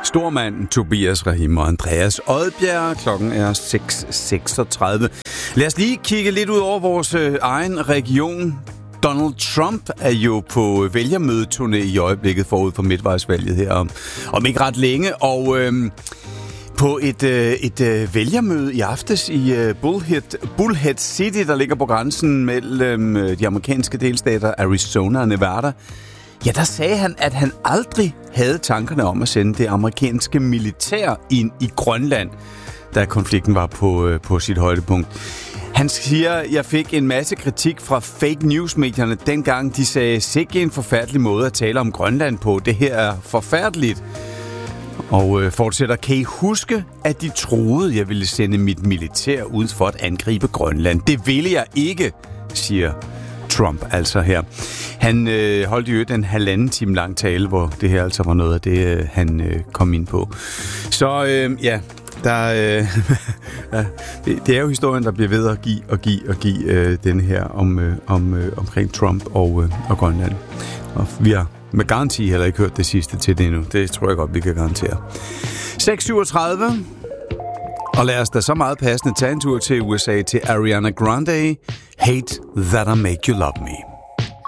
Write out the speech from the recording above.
Stormand, Tobias Rahim og Andreas Odbjerg. Klokken er 6:36. Lad os lige kigge lidt ud over vores egen region. Donald Trump er jo på vælgermødeturné i øjeblikket forud for midtvejsvalget her om ikke ret længe. Og på et vælgermøde i aftes i Bullhead City, der ligger på grænsen mellem de amerikanske delstater Arizona og Nevada, ja, der sagde han, at han aldrig havde tankerne om at sende det amerikanske militær ind i Grønland, da konflikten var på sit højdepunkt. Han siger, jeg fik en masse kritik fra fake news-medierne dengang. De sagde, sikke en forfærdelig måde at tale om Grønland på. Det her er forfærdeligt. Og fortsætter, kan I huske, at de troede, jeg ville sende mit militær ud for at angribe Grønland? Det ville jeg ikke, siger Trump altså her. Han holdt jo en 1,5 time lang tale, hvor det her altså var noget af det, han kom ind på. Så ja, der, det er jo historien, der bliver ved at give den her omkring Trump og Grønland. Og vi har med garanti heller ikke hørt det sidste til det endnu. Det tror jeg godt, vi kan garantere. 6:37. Og lad os da så meget passende tage en tur til USA til Ariana Grande. Hate That I Make You Love Me.